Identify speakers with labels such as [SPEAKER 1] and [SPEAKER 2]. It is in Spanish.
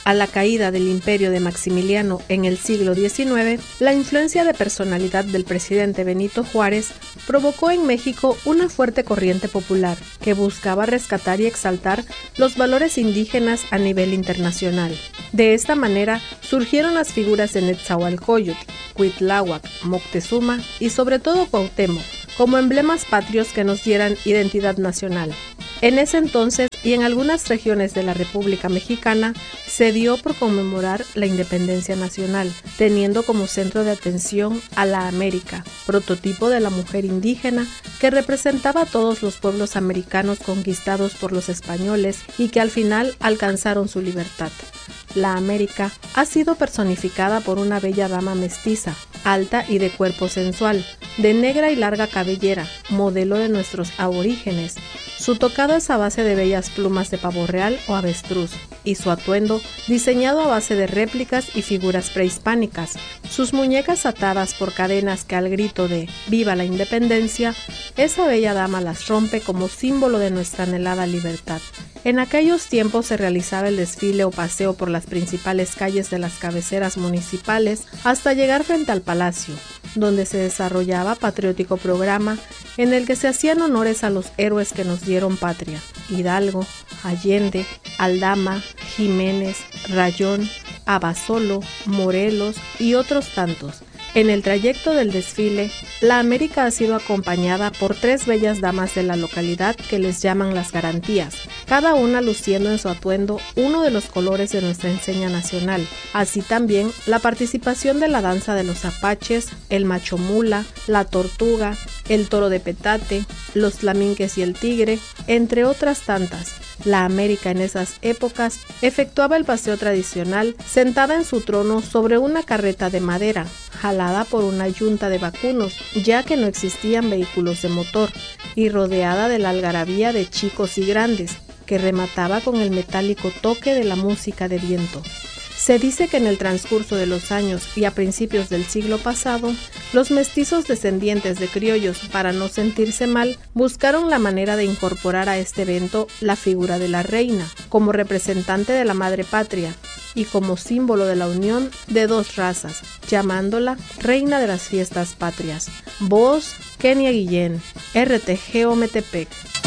[SPEAKER 1] a la caída del imperio de Maximiliano en el siglo XIX, la influencia de personalidad del presidente Benito Juárez provocó en México una fuerte corriente popular que buscaba rescatar y exaltar los valores indígenas a nivel internacional. De esta manera surgieron las figuras de Netzahualcóyotl, Cuitláhuac, Moctezuma y sobre todo Cuauhtémoc, como emblemas patrios que nos dieran identidad nacional. En ese entonces y en algunas regiones de la República Mexicana se dio por conmemorar la independencia nacional, teniendo como centro de atención a la América, prototipo de la mujer indígena que representaba a todos los pueblos americanos conquistados por los españoles y que al final alcanzaron su libertad. La América ha sido personificada por una bella dama mestiza, alta y de cuerpo sensual, de negra y larga cabellera, modelo de nuestros aborígenes. Su tocado es a base de bellas plumas de pavo real o avestruz, y su atuendo diseñado a base de réplicas y figuras prehispánicas. Sus muñecas atadas por cadenas que al grito de ¡Viva la Independencia!, esa bella dama las rompe como símbolo de nuestra anhelada libertad. En aquellos tiempos se realizaba el desfile o paseo por las principales calles de las cabeceras municipales hasta llegar frente al palacio, donde se desarrollaba patriótico programa en el que se hacían honores a los héroes que nos dieron patria: Hidalgo, Allende, Aldama, Jiménez, Rayón, Abasolo, Morelos y otros tantos. En el trayecto del desfile, la América ha sido acompañada por 3 bellas damas de la localidad que les llaman las garantías, cada una luciendo en su atuendo uno de los colores de nuestra enseña nacional. Así también la participación de la danza de los apaches, el macho mula, la tortuga, el toro de petate, los tlaminques y el tigre, entre otras tantas. La América en esas épocas efectuaba el paseo tradicional sentada en su trono sobre una carreta de madera, jalada por una yunta de vacunos, ya que no existían vehículos de motor, y rodeada de la algarabía de chicos y grandes, que remataba con el metálico toque de la música de viento. Se dice que en el transcurso de los años y a principios del siglo pasado, los mestizos descendientes de criollos, para no sentirse mal, buscaron la manera de incorporar a este evento la figura de la reina, como representante de la madre patria y como símbolo de la unión de 2 razas, llamándola Reina de las Fiestas Patrias. Voz, Kenia Guillén, RTG Ometepec.